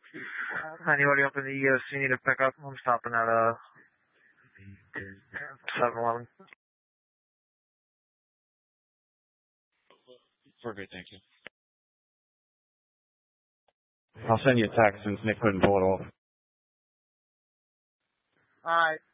Anybody up in the EOC need a pickup? I'm stopping at 7-Eleven. Perfect, thank you. I'll send you a text since Nick couldn't pull it off. Alright.